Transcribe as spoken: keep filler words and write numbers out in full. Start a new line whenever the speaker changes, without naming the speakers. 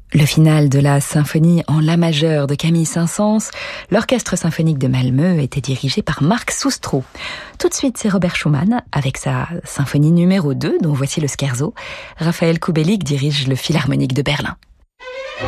Le final de la symphonie en la majeur de Camille Saint-Saëns, l'orchestre symphonique de Malmö était dirigé par Marc Soustro. Tout de suite, c'est Robert Schumann avec sa symphonie numéro deux, dont voici le scherzo. Raphaël Kubelik dirige le Philharmonique de Berlin.